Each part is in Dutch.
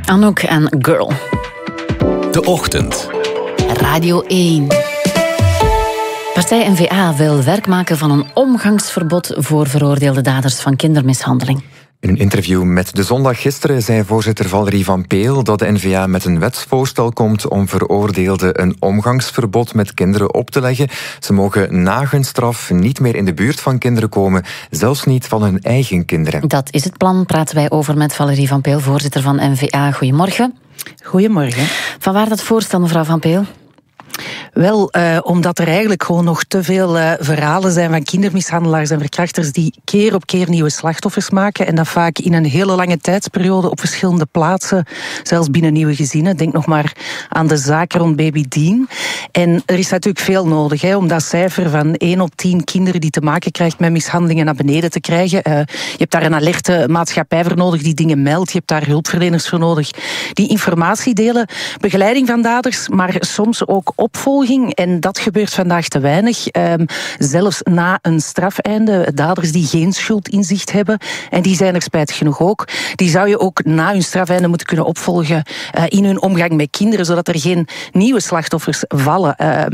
Anouk en Girl. De Ochtend. Radio 1. Partij N-VA wil werk maken van een omgangsverbod voor veroordeelde daders van kindermishandeling. In een interview met De Zondag gisteren zei voorzitter Valerie Van Peel dat de N-VA met een wetsvoorstel komt om veroordeelden een omgangsverbod met kinderen op te leggen. Ze mogen na hun straf niet meer in de buurt van kinderen komen, zelfs niet van hun eigen kinderen. Dat is het plan, praten wij over met Valerie Van Peel, voorzitter van N-VA. Goedemorgen. Goedemorgen. Vanwaar dat voorstel, mevrouw Van Peel? Wel, omdat er eigenlijk gewoon nog te veel verhalen zijn van kindermishandelaars en verkrachters die keer op keer nieuwe slachtoffers maken en dat vaak in een hele lange tijdsperiode op verschillende plaatsen, zelfs binnen nieuwe gezinnen. Denk nog maar aan de zaak rond baby Dean. En er is natuurlijk veel nodig om dat cijfer van 1 op 10 kinderen die te maken krijgt met mishandelingen naar beneden te krijgen. Je hebt daar een alerte maatschappij voor nodig die dingen meldt. Je hebt daar hulpverleners voor nodig die informatie delen, begeleiding van daders, maar soms ook opvolging. En dat gebeurt vandaag te weinig. Zelfs na een strafeinde, daders die geen schuldinzicht hebben, en die zijn er spijtig genoeg ook, die zou je ook na hun strafeinde moeten kunnen opvolgen in hun omgang met kinderen, zodat er geen nieuwe slachtoffers vallen.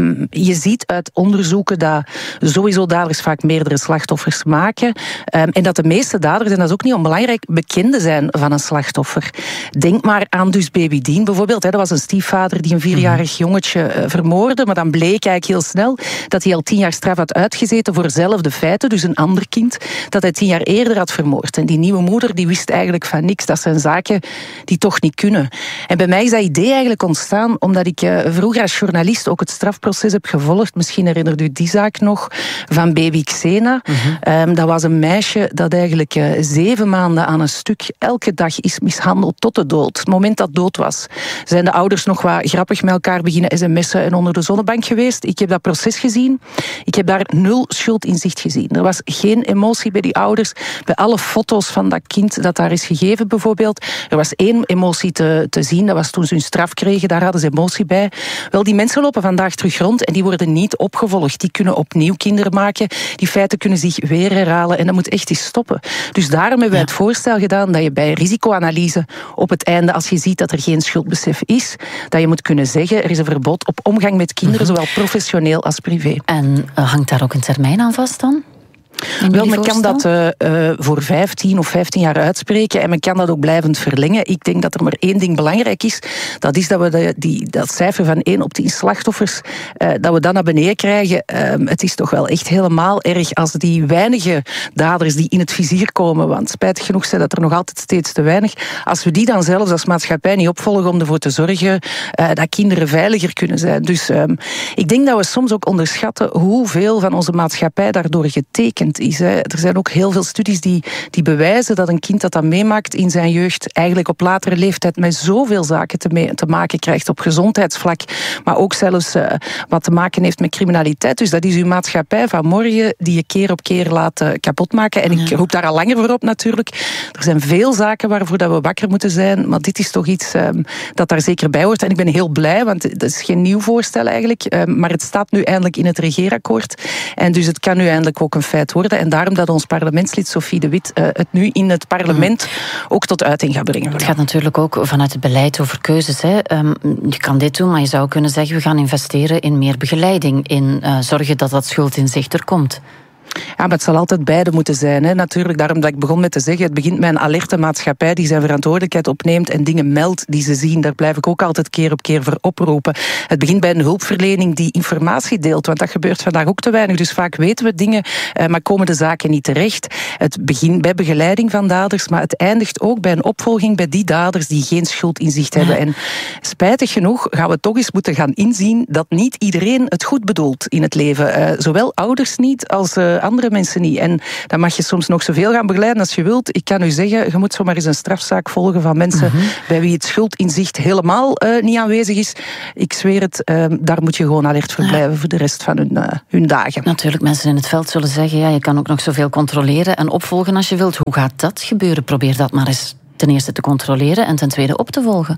Je ziet uit onderzoeken dat sowieso daders vaak meerdere slachtoffers maken. En dat de meeste daders, en dat is ook niet onbelangrijk, bekenden zijn van een slachtoffer. Denk maar aan dus baby Dean bijvoorbeeld. Dat was een stiefvader die een 4-jarig jongetje vermoordde. Maar dan bleek eigenlijk heel snel dat hij al 10 jaar straf had uitgezeten voor dezelfde feiten, dus een ander kind, dat hij 10 jaar eerder had vermoord. En die nieuwe moeder die wist eigenlijk van niks. Dat zijn zaken die toch niet kunnen. En bij mij is dat idee eigenlijk ontstaan omdat ik vroeger als journalist ook het strafproces heb gevolgd. Misschien herinnert u die zaak nog, van baby Xena. Dat was een meisje dat eigenlijk 7 maanden aan een stuk elke dag is mishandeld tot de dood. Het moment dat dood was, zijn de ouders nog wat grappig met elkaar beginnen sms'en en onder de zonnebank geweest. Ik heb dat proces gezien. Ik heb daar 0 schuldinzicht gezien. Er was geen emotie bij die ouders. Bij alle foto's van dat kind dat daar is gegeven bijvoorbeeld. Er was 1 emotie te zien. Dat was toen ze hun straf kregen. Daar hadden ze emotie bij. Wel, die mensen lopen vandaag terug rond en die worden niet opgevolgd. Die kunnen opnieuw kinderen maken. Die feiten kunnen zich weer herhalen en dat moet echt eens stoppen. Dus daarom hebben wij het voorstel gedaan dat je bij risicoanalyse op het einde, als je ziet dat er geen schuldbesef is, dat je moet kunnen zeggen, er is een verbod op omgang met kinderen, zowel professioneel als privé. En hangt daar ook een termijn aan vast dan? Wel, men kan dat voor 15 of 15 jaar uitspreken en men kan dat ook blijvend verlengen. Ik denk dat er maar 1 ding belangrijk is. Dat is dat we dat cijfer van 1 op 10 slachtoffers, dat we dat naar beneden krijgen. Het is toch wel echt helemaal erg als die weinige daders die in het vizier komen, want spijtig genoeg zijn dat er nog altijd steeds te weinig, als we die dan zelfs als maatschappij niet opvolgen om ervoor te zorgen dat kinderen veiliger kunnen zijn. Dus ik denk dat we soms ook onderschatten hoeveel van onze maatschappij daardoor getekend is. Er zijn ook heel veel studies die bewijzen dat een kind dat dat meemaakt in zijn jeugd eigenlijk op latere leeftijd met zoveel zaken te maken krijgt op gezondheidsvlak, maar ook zelfs wat te maken heeft met criminaliteit. Dus dat is uw maatschappij van morgen die je keer op keer laat kapotmaken. En ik roep daar al langer voor op natuurlijk. Er zijn veel zaken waarvoor dat we wakker moeten zijn, maar dit is toch iets dat daar zeker bij hoort. En ik ben heel blij, want dat is geen nieuw voorstel eigenlijk, maar het staat nu eindelijk in het regeerakkoord. En dus het kan nu eindelijk ook een feit worden. En daarom dat ons parlementslid Sophie de Wit het nu in het parlement ook tot uiting gaat brengen. Het gaat natuurlijk ook vanuit het beleid over keuzes. Je kan dit doen, maar je zou kunnen zeggen, we gaan investeren in meer begeleiding, in zorgen dat dat schuldinzicht er komt. Ja, maar het zal altijd beide moeten zijn. Natuurlijk, daarom dat ik begon met te zeggen, het begint met een alerte maatschappij die zijn verantwoordelijkheid opneemt en dingen meldt die ze zien. Daar blijf ik ook altijd keer op keer voor oproepen. Het begint bij een hulpverlening die informatie deelt, want dat gebeurt vandaag ook te weinig. Dus vaak weten we dingen, maar komen de zaken niet terecht. Het begint bij begeleiding van daders, maar het eindigt ook bij een opvolging bij die daders die geen schuldinzicht hebben. En spijtig genoeg gaan we toch eens moeten gaan inzien dat niet iedereen het goed bedoelt in het leven. Zowel ouders niet als andere mensen niet. En dan mag je soms nog zoveel gaan begeleiden als je wilt. Ik kan u zeggen, je moet zomaar eens een strafzaak volgen van mensen bij wie het schuldinzicht helemaal niet aanwezig is. Ik zweer het, daar moet je gewoon alert voor blijven voor de rest van hun dagen. Natuurlijk, mensen in het veld zullen zeggen, ja, je kan ook nog zoveel controleren en opvolgen als je wilt. Hoe gaat dat gebeuren? Probeer dat maar eens ten eerste te controleren en ten tweede op te volgen?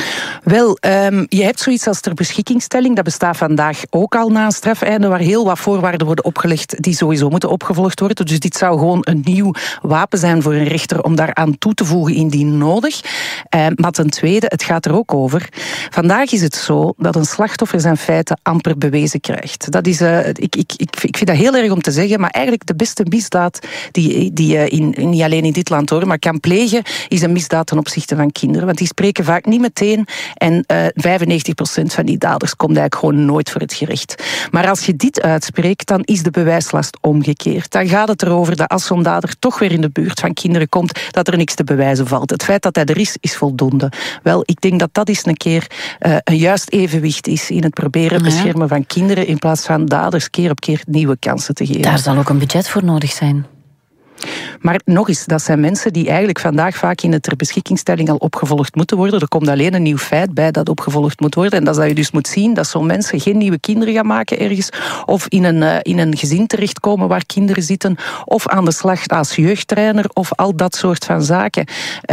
Wel, je hebt zoiets als ter beschikkingstelling. Dat bestaat vandaag ook al na een strafeinde, waar heel wat voorwaarden worden opgelegd die sowieso moeten opgevolgd worden. Dus dit zou gewoon een nieuw wapen zijn voor een rechter om daaraan toe te voegen indien nodig. Maar ten tweede, het gaat er ook over. Vandaag is het zo dat een slachtoffer zijn feiten amper bewezen krijgt. Dat is, ik vind dat heel erg om te zeggen, maar eigenlijk de beste misdaad die je niet alleen in dit land hoor, maar kan plegen, is een misdaad ten opzichte van kinderen. Want die spreken vaak niet meteen en 95% van die daders komt eigenlijk gewoon nooit voor het gerecht. Maar als je dit uitspreekt, dan is de bewijslast omgekeerd. Dan gaat het erover dat als zo'n dader toch weer in de buurt van kinderen komt, dat er niks te bewijzen valt. Het feit dat hij er is voldoende. Wel, ik denk dat dat eens een keer een juist evenwicht is in het proberen beschermen van kinderen in plaats van daders keer op keer nieuwe kansen te geven. Daar zal ook een budget voor nodig zijn. Maar nog eens, dat zijn mensen die eigenlijk vandaag vaak in de ter beschikkingstelling al opgevolgd moeten worden. Er komt alleen een nieuw feit bij dat opgevolgd moet worden. En dat is dat je dus moet zien dat zo'n mensen geen nieuwe kinderen gaan maken ergens. Of in een gezin terechtkomen waar kinderen zitten. Of aan de slag als jeugdtrainer. Of al dat soort van zaken.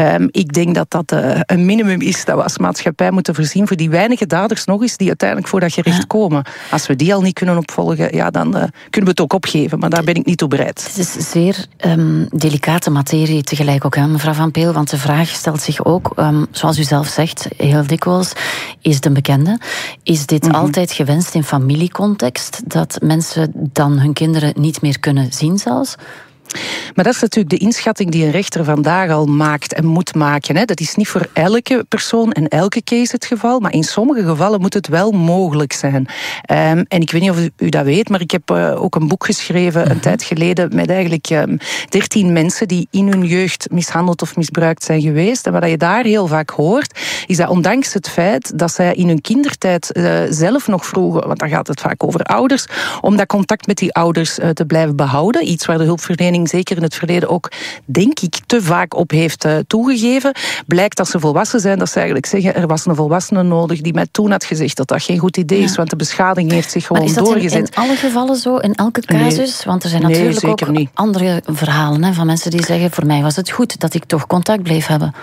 Ik denk dat dat een minimum is dat we als maatschappij moeten voorzien voor die weinige daders nog eens die uiteindelijk voor dat gerecht komen. Als we die al niet kunnen opvolgen, ja, dan kunnen we het ook opgeven. Maar daar ben ik niet toe bereid. Het is zeer delicate materie tegelijk ook, hè, mevrouw Van Peel. Want de vraag stelt zich ook, zoals u zelf zegt, heel dikwijls, is het een bekende? Is dit altijd gewenst in familiecontext? Dat mensen dan hun kinderen niet meer kunnen zien zelfs? Maar dat is natuurlijk de inschatting die een rechter vandaag al maakt en moet maken. Hè. Dat is niet voor elke persoon en elke case het geval, maar in sommige gevallen moet het wel mogelijk zijn. En ik weet niet of u dat weet, maar ik heb ook een boek geschreven een tijd geleden met eigenlijk 13 mensen die in hun jeugd mishandeld of misbruikt zijn geweest. En wat je daar heel vaak hoort, is dat ondanks het feit dat zij in hun kindertijd zelf nog vroegen, want dan gaat het vaak over ouders, om dat contact met die ouders te blijven behouden. Iets waar de hulpverlening zeker in het verleden ook, denk ik, te vaak op heeft toegegeven. Blijkt dat ze volwassen zijn, dat ze eigenlijk zeggen, er was een volwassene nodig die mij toen had gezegd dat dat geen goed idee is, want de beschadiging heeft zich gewoon doorgezet. Maar is dat in alle gevallen zo, in elke casus? Nee. Want er zijn natuurlijk ook andere verhalen van mensen die zeggen, voor mij was het goed dat ik toch contact bleef hebben.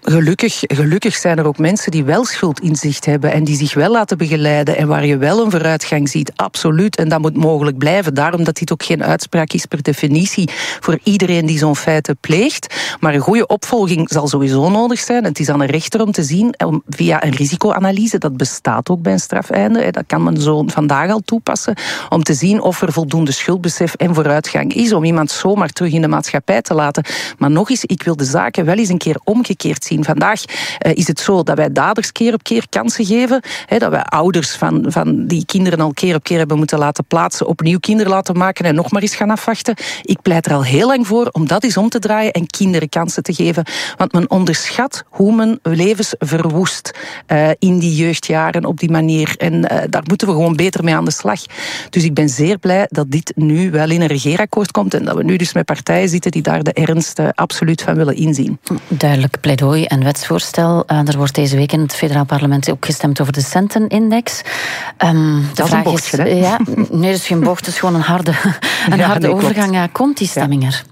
Gelukkig zijn er ook mensen die wel schuldinzicht hebben en die zich wel laten begeleiden en waar je wel een vooruitgang ziet, absoluut. En dat moet mogelijk blijven. Daarom dat dit ook geen uitspraak is per definitie voor iedereen die zo'n feiten pleegt. Maar een goede opvolging zal sowieso nodig zijn. Het is aan een rechter om te zien, via een risicoanalyse, dat bestaat ook bij een strafeinde, dat kan men zo vandaag al toepassen, om te zien of er voldoende schuldbesef en vooruitgang is om iemand zomaar terug in de maatschappij te laten. Maar nog eens, ik wil de zaken wel eens een keer omgekeerd zien. Vandaag is het zo dat wij daders keer op keer kansen geven. Dat wij ouders van die kinderen al keer op keer hebben moeten laten plaatsen, opnieuw kinderen laten maken en nog maar eens gaan afwachten. Ik pleit er al heel lang voor om dat eens om te draaien en kinderen kansen te geven. Want men onderschat hoe men levens verwoest in die jeugdjaren op die manier. En daar moeten we gewoon beter mee aan de slag. Dus ik ben zeer blij dat dit nu wel in een regeerakkoord komt en dat we nu dus met partijen zitten die daar de ernst absoluut van willen inzien. Duidelijk pleidooi en wetsvoorstel. Er wordt deze week in het federaal parlement ook gestemd over de Centenindex. Dat is een bochtje, hè? Ja, nee, dat is geen bocht, het is gewoon een harde overgang. Komt die stemming er?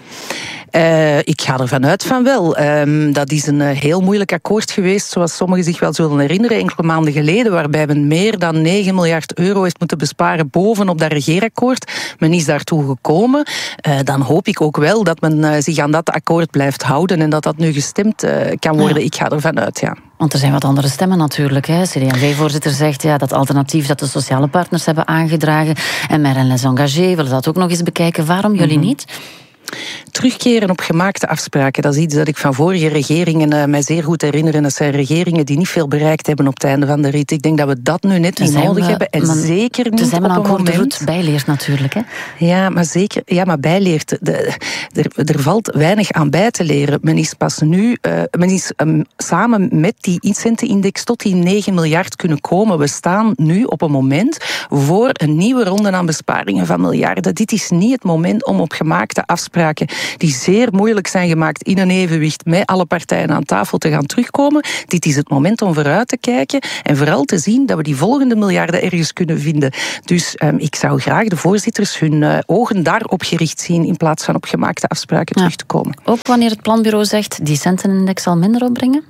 Ik ga ervan uit van wel. Dat is een heel moeilijk akkoord geweest, zoals sommigen zich wel zullen herinneren, enkele maanden geleden, waarbij men meer dan 9 miljard euro heeft moeten besparen bovenop dat regeerakkoord. Men is daartoe gekomen. Dan hoop ik ook wel dat men zich aan dat akkoord blijft houden en dat dat nu gestemd kan worden. Ja. Ik ga ervan uit, ja. Want er zijn wat andere stemmen natuurlijk. CD&V-voorzitter zegt dat alternatief dat de sociale partners hebben aangedragen en Merijn Les Engagés willen dat ook nog eens bekijken. Waarom jullie niet? Terugkeren op gemaakte afspraken, dat is iets dat ik van vorige regeringen mij zeer goed herinner. En dat zijn regeringen die niet veel bereikt hebben op het einde van de rit. Ik denk dat we dat nu net niet nodig hebben. En zeker niet op een moment. De route bijleert natuurlijk. Hè? Ja, maar zeker. Ja, maar bijleert. Er valt weinig aan bij te leren. Men is pas nu, samen met die Centenindex tot die 9 miljard kunnen komen. We staan nu op een moment voor een nieuwe ronde aan besparingen van miljarden. Dit is niet het moment om op gemaakte afspraken afspraken die zeer moeilijk zijn gemaakt in een evenwicht met alle partijen aan tafel te gaan terugkomen. Dit is het moment om vooruit te kijken en vooral te zien dat we die volgende miljarden ergens kunnen vinden. Dus ik zou graag de voorzitters hun ogen daarop gericht zien in plaats van op gemaakte afspraken terug te komen. Ook wanneer het planbureau zegt die centenindex zal minder opbrengen?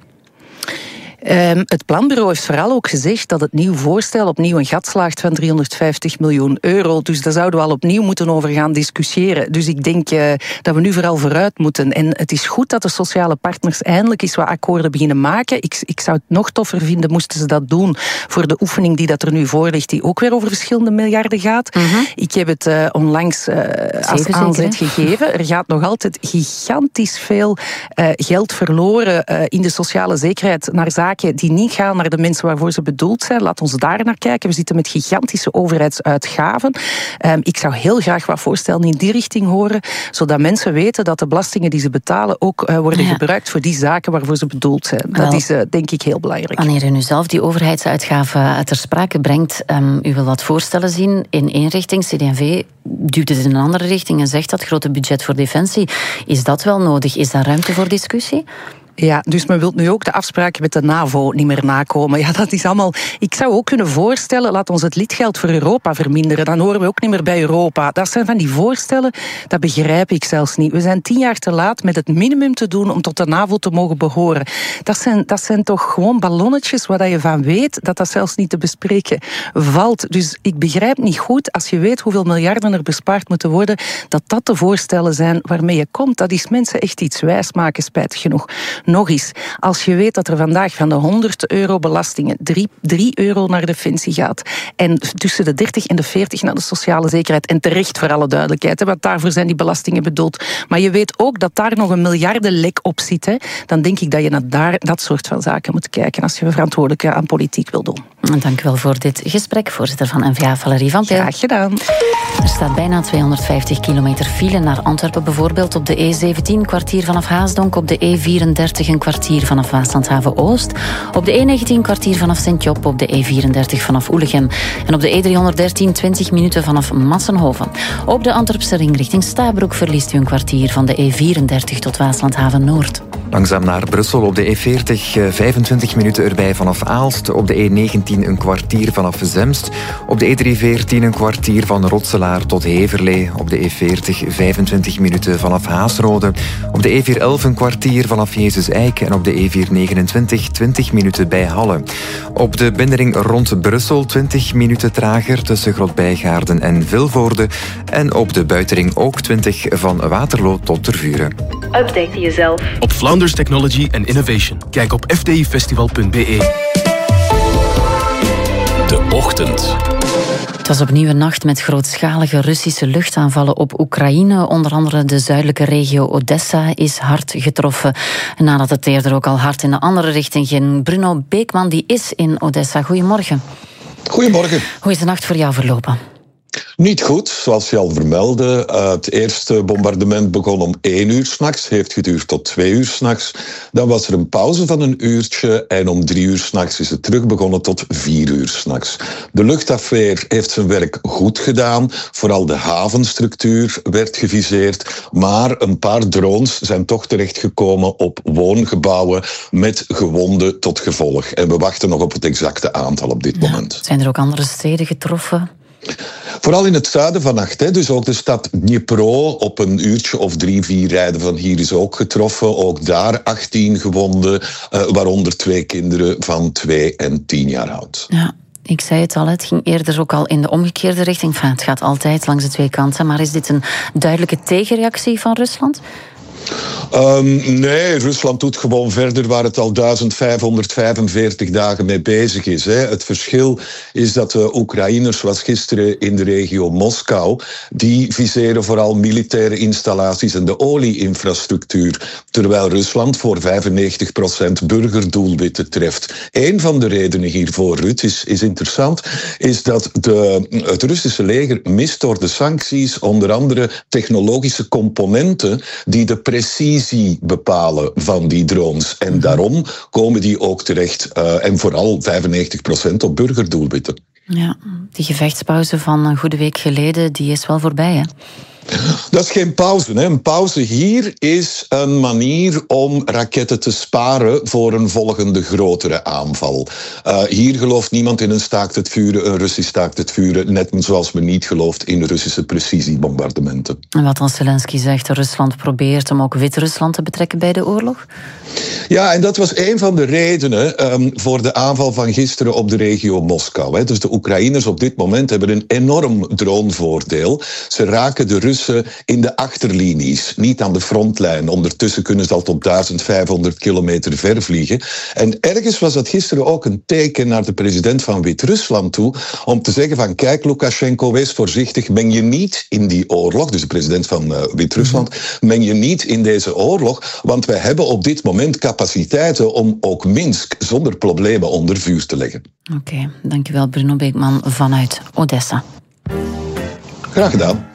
Het planbureau heeft vooral ook gezegd dat het nieuw voorstel opnieuw een gat slaagt van 350 miljoen euro. Dus daar zouden we al opnieuw moeten over gaan discussiëren. Dus ik denk dat we nu vooral vooruit moeten. En het is goed dat de sociale partners eindelijk eens wat akkoorden beginnen maken. Ik zou het nog toffer vinden moesten ze dat doen voor de oefening die dat er nu voor ligt, die ook weer over verschillende miljarden gaat. Mm-hmm. Ik heb het onlangs als aanzet gegeven. Er gaat nog altijd gigantisch veel geld verloren in de sociale zekerheid naar zaken die niet gaan naar de mensen waarvoor ze bedoeld zijn. Laat ons daar naar kijken. We zitten met gigantische overheidsuitgaven. Ik zou heel graag wat voorstellen in die richting horen, zodat mensen weten dat de belastingen die ze betalen ook worden gebruikt voor die zaken waarvoor ze bedoeld zijn. Dat is denk ik heel belangrijk. Wanneer u nu zelf die overheidsuitgaven ter sprake brengt, u wil wat voorstellen zien in één richting. CD&V duwt het in een andere richting en zegt dat grote budget voor defensie. Is dat wel nodig? Is daar ruimte voor discussie? Ja, dus men wil nu ook de afspraken met de NAVO niet meer nakomen. Ja, dat is allemaal. Ik zou ook kunnen voorstellen, laat ons het lidgeld voor Europa verminderen. Dan horen we ook niet meer bij Europa. Dat zijn van die voorstellen, dat begrijp ik zelfs niet. We zijn 10 jaar te laat met het minimum te doen om tot de NAVO te mogen behoren. Dat zijn toch gewoon ballonnetjes waar je van weet dat zelfs niet te bespreken valt. Dus ik begrijp niet goed, als je weet hoeveel miljarden er bespaard moeten worden, dat de voorstellen zijn waarmee je komt. Dat is mensen echt iets wijsmaken, spijtig genoeg. Nog eens, als je weet dat er vandaag van de 100 euro belastingen 3 euro naar defensie gaat en tussen de 30 en de 40 naar de sociale zekerheid, en terecht voor alle duidelijkheid, want daarvoor zijn die belastingen bedoeld, maar je weet ook dat daar nog een miljardenlek op zit, dan denk ik dat je naar dat soort van zaken moet kijken als je verantwoordelijk aan politiek wil doen. Dank u wel voor dit gesprek, voorzitter van N-VA, Valerie van Peel. Graag gedaan. Er staat bijna 250 kilometer file naar Antwerpen, bijvoorbeeld op de E17, een kwartier vanaf Haasdonk, op de E34 een kwartier vanaf Waaslandhaven-Oost, op de E19 een kwartier vanaf Sint-Job, op de E34 vanaf Oelegem en op de E313 20 minuten vanaf Massenhoven. Op de Antwerpse ring richting Stabroek verliest u een kwartier van de E34 tot Waaslandhaven-Noord. Langzaam naar Brussel op de E40, 25 minuten erbij vanaf Aalst. Op de E19 een kwartier vanaf Zemst. Op de E314 een kwartier van Rotselaar tot Heverlee. Op de E40 25 minuten vanaf Haasrode. Op de E411 een kwartier vanaf Jezus-Eik. En op de E429 20 minuten bij Halle. Op de binnenring rond Brussel 20 minuten trager tussen Grotbijgaarden en Vilvoorde. En op de buitenring ook 20 van Waterloo tot Tervuren. Update jezelf op Flanders Technology and Innovation. Kijk op fdifestival.be. De Ochtend. Het was opnieuw een nacht met grootschalige Russische luchtaanvallen op Oekraïne. Onder andere de zuidelijke regio Odessa is hard getroffen. Nadat het eerder ook al hard in de andere richting ging. Bruno Beekman die is in Odessa. Goedemorgen. Goedemorgen. Hoe is de nacht voor jou verlopen? Niet goed, zoals je al vermeldde. Het eerste bombardement begon om 1 uur 's nachts, heeft geduurd tot 2 uur 's nachts. Dan was er een pauze van 1 uurtje en om 3 uur 's nachts is het terug begonnen tot 4 uur 's nachts. De luchtafweer heeft zijn werk goed gedaan. Vooral de havenstructuur werd geviseerd. Maar een paar drones zijn toch terechtgekomen op woongebouwen met gewonden tot gevolg. En we wachten nog op het exacte aantal op dit moment. Zijn er ook andere steden getroffen? Vooral in het zuiden vannacht. Hè. Dus ook de stad Dnipro op een uurtje of 3-4 rijden van hier is ook getroffen. Ook daar 18 gewonden, waaronder 2 kinderen van 2 en 10 jaar oud. Ja. Ik zei het al, het ging eerder ook al in de omgekeerde richting. Enfin, het gaat altijd langs de twee kanten. Maar is dit een duidelijke tegenreactie van Rusland? Nee, Rusland doet gewoon verder waar het al 1545 dagen mee bezig is. Hè. Het verschil is dat de Oekraïners, zoals gisteren in de regio Moskou, die viseren vooral militaire installaties en de olieinfrastructuur, terwijl Rusland voor 95% burgerdoelwitten treft. Een van de redenen hiervoor, Ruud, is interessant, is dat het Russische leger mist door de sancties onder andere technologische componenten die de precisie bepalen van die drones. En daarom komen die ook terecht, en vooral 95% op burgerdoelwitten. Ja, die gevechtspauze van een goede week geleden, die is wel voorbij, hè? Dat is geen pauze. Hè. Een pauze hier is een manier om raketten te sparen voor een volgende grotere aanval. Hier gelooft niemand in een staakt het vuren, een Russisch staakt het vuren, net zoals men niet gelooft in Russische precisiebombardementen. En wat als Zelensky zegt, Rusland probeert om ook Wit-Rusland te betrekken bij de oorlog? Ja, en dat was een van de redenen voor de aanval van gisteren op de regio Moskou. Hè. Dus de Oekraïners op dit moment hebben een enorm dronevoordeel. Ze raken de Russen in de achterlinies, niet aan de frontlijn. Ondertussen kunnen ze al tot 1500 kilometer ver vliegen. En ergens was dat gisteren ook een teken naar de president van Wit-Rusland toe, om te zeggen van kijk, Lukashenko, wees voorzichtig, meng je niet in die oorlog, dus de president van Wit-Rusland, meng je niet in deze oorlog, want wij hebben op dit moment capaciteiten om ook Minsk zonder problemen onder vuur te leggen. Oké, dankjewel Bruno Beekman vanuit Odessa. Graag gedaan.